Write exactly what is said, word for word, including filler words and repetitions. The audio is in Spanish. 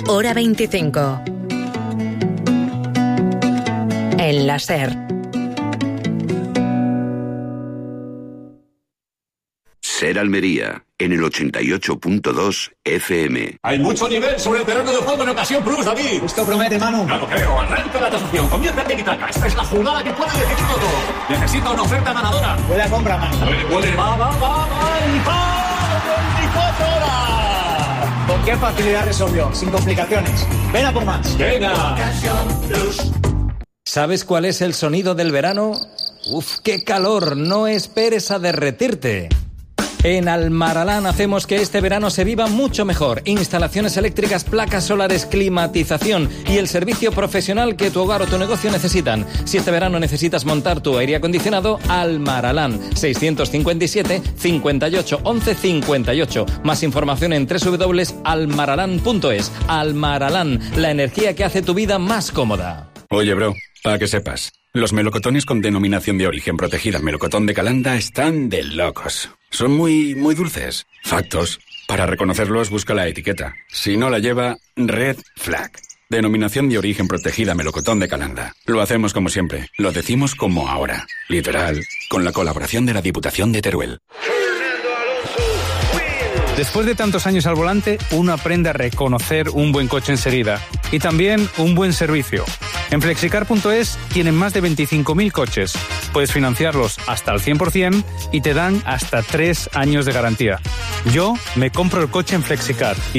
hora veinticinco. En la SER. SER Almería, en el ochenta y ocho punto dos F M. Hay mucho nivel sobre el terreno de juego en Ocasión Plus, David. Esto promete, Manu. No lo creo. Arranca la tasación. Comienza el tiki-taka. Esta es la jugada que puede decidir todo. Necesito una oferta ganadora. Buena compra, Manu. Puede, puede. Va, va, va, va. Y va. veinticuatro horas. ¿Con qué facilidad resolvió? Sin complicaciones. Ven a por más. Venga. Ocasión Plus. ¿Sabes cuál es el sonido del verano? ¡Uf, qué calor! No esperes a derretirte. En Almaralán hacemos que este verano se viva mucho mejor. Instalaciones eléctricas, placas solares, climatización y el servicio profesional que tu hogar o tu negocio necesitan. Si este verano necesitas montar tu aire acondicionado, Almaralán. seiscientos cincuenta y siete, cincuenta y ocho, once, cincuenta y ocho. Más información en doble u doble u doble u punto almaralán punto es. Almaralán, la energía que hace tu vida más cómoda. Oye, bro, para que sepas, los melocotones con denominación de origen protegida melocotón de Calanda están de locos. Son muy, muy dulces. Factos. Para reconocerlos, busca la etiqueta. Si no la lleva, red flag. Denominación de origen protegida melocotón de Calanda. Lo hacemos como siempre. Lo decimos como ahora. Literal. Con la colaboración de la Diputación de Teruel. Después de tantos años al volante, uno aprende a reconocer un buen coche enseguida. Y también un buen servicio. En flexicar punto es tienen más de veinticinco mil coches. Puedes financiarlos hasta el cien por ciento y te dan hasta tres años de garantía. Yo me compro el coche en Flexicar.